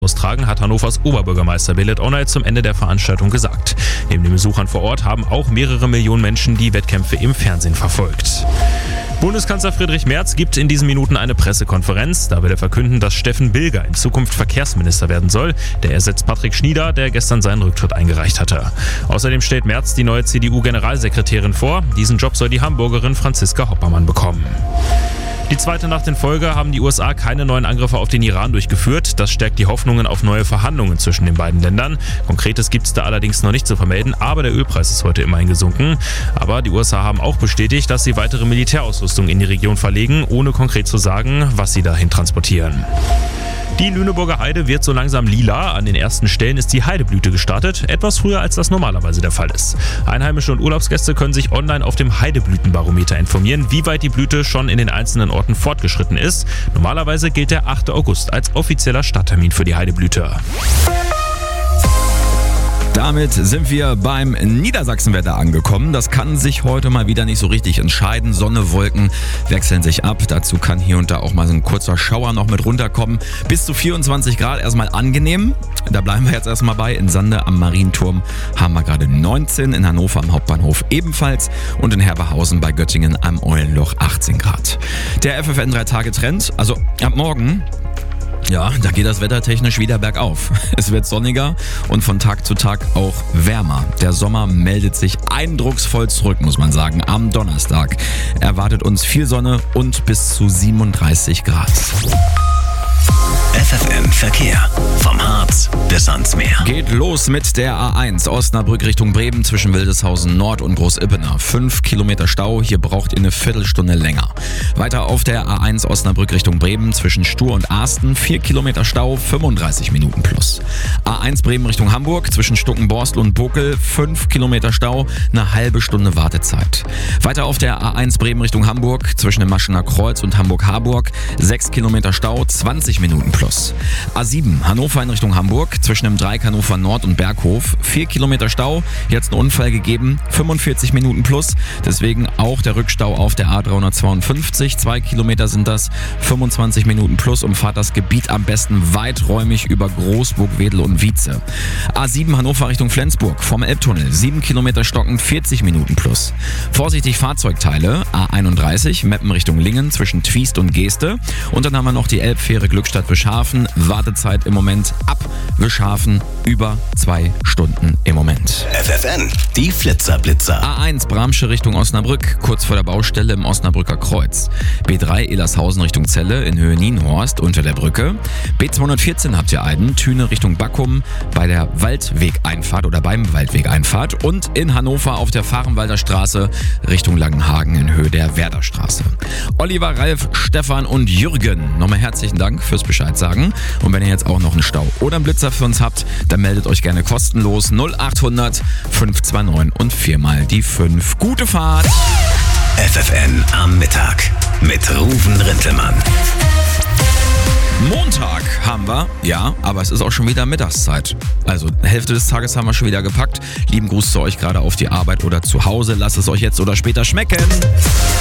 austragen, hat Hannovers Oberbürgermeister Belit Onay zum Ende der Veranstaltung gesagt. Neben den Besuchern vor Ort haben auch mehrere Millionen Menschen die Wettkämpfe im Fernsehen verfolgt. Bundeskanzler Friedrich Merz gibt in diesen Minuten eine Pressekonferenz. Da will er verkünden, dass Steffen Bilger in Zukunft Verkehrsminister werden soll. Der ersetzt Patrick Schnieder, der gestern seinen Rücktritt eingereicht hatte. Außerdem stellt Merz die neue CDU-Generalsekretärin vor. Diesen Job soll die Hamburgerin Franziska Hoppermann bekommen. Die zweite Nacht in Folge haben die USA keine neuen Angriffe auf den Iran durchgeführt. Das stärkt die Hoffnungen auf neue Verhandlungen zwischen den beiden Ländern. Konkretes gibt es da allerdings noch nicht zu vermelden, aber der Ölpreis ist heute immerhin gesunken. Aber die USA haben auch bestätigt, dass sie weitere Militärausrüstung in die Region verlegen, ohne konkret zu sagen, was sie dahin transportieren. Die Lüneburger Heide wird so langsam lila. An den ersten Stellen ist die Heideblüte gestartet, etwas früher als das normalerweise der Fall ist. Einheimische und Urlaubsgäste können sich online auf dem Heideblütenbarometer informieren, wie weit die Blüte schon in den einzelnen Orten fortgeschritten ist. Normalerweise gilt der 8. August als offizieller Starttermin für die Heideblüte. Damit sind wir beim Niedersachsenwetter angekommen. Das kann sich heute mal wieder nicht so richtig entscheiden. Sonne, Wolken wechseln sich ab. Dazu kann hier und da auch mal so ein kurzer Schauer noch mit runterkommen. Bis zu 24 Grad erstmal angenehm. Da bleiben wir jetzt erstmal bei. In Sande am Marienturm haben wir gerade 19, in Hannover am Hauptbahnhof ebenfalls und in Herberhausen bei Göttingen am Eulenloch 18 Grad. Der FFN 3-Tage-Trend, also ab morgen, ja, da geht das wettertechnisch wieder bergauf. Es wird sonniger und von Tag zu Tag auch wärmer. Der Sommer meldet sich eindrucksvoll zurück, muss man sagen. Am Donnerstag erwartet uns viel Sonne und bis zu 37 Grad. FFN Verkehr. Vom Harz bis ans Meer. Geht los mit der A1 Osnabrück Richtung Bremen zwischen Wildeshausen Nord und Großippener. 5 Kilometer Stau, hier braucht ihr eine Viertelstunde länger. Weiter auf der A1 Osnabrück Richtung Bremen zwischen Stur und Arsten. 4 Kilometer Stau, 35 Minuten plus. A1 Bremen Richtung Hamburg zwischen Stuckenborstel und Bokel. 5 Kilometer Stau, eine halbe Stunde Wartezeit. Weiter auf der A1 Bremen Richtung Hamburg zwischen dem Maschener Kreuz und Hamburg-Harburg. 6 Kilometer Stau, 20 Minuten plus. A7 Hannover in Richtung Hamburg zwischen dem Dreieck Hannover Nord und Berghof. 4 Kilometer Stau, jetzt ein Unfall gegeben, 45 Minuten plus. Deswegen auch der Rückstau auf der A352. 2 Kilometer sind das, 25 Minuten plus. Umfahrt das Gebiet am besten weiträumig über Großburg, Wedel und Wietze. A7 Hannover Richtung Flensburg vom Elbtunnel. 7 Kilometer stocken, 40 Minuten plus. Vorsichtig Fahrzeugteile. A31 Meppen Richtung Lingen zwischen Twiest und Geeste. Und dann haben wir noch die Elbfähre Glückstadt-Wischhafen. Wartezeit im Moment ab Wischhafen über 2 Stunden im Moment. FFN, die Flitzer-Blitzer. A1 Bramsche Richtung Osnabrück, kurz vor der Baustelle im Osnabrücker Kreuz. B3 Elershausen Richtung Celle in Höhe Nienhorst unter der Brücke. B214 habt ihr Eiden, Thüne Richtung Backum bei der Waldwegeinfahrt oder beim Waldwegeinfahrt. Und in Hannover auf der Fahrenwalder Straße Richtung Langenhagen in Höhe der Werderstraße. Oliver, Ralf, Stefan und Jürgen, nochmal herzlichen Dank fürs Bescheid sagen. Und wenn ihr jetzt auch noch einen Stau oder einen Blitzer für uns habt, dann meldet euch gerne kostenlos 0800 529 und 4 mal die 5. Gute Fahrt! FFN am Mittag mit Ruven Rintelmann. Montag haben wir, ja, aber es ist auch schon wieder Mittagszeit. Also Hälfte des Tages haben wir schon wieder gepackt. Lieben Gruß zu euch gerade auf die Arbeit oder zu Hause. Lasst es euch jetzt oder später schmecken.